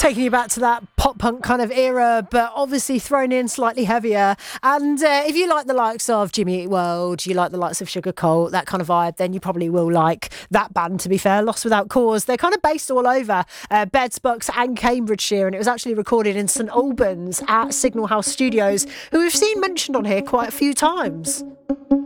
Taking you back to that pop punk kind of era, but obviously thrown in slightly heavier. And if you like the likes of Jimmy Eat World, you like the likes of Sugar Cult, that kind of vibe, then you probably will like that band, to be fair, Lost Without Cause. They're kind of based all over Beds, Bucks and Cambridgeshire, and it was actually recorded in St Albans at Signal House Studios, who we've seen mentioned on here quite a few times.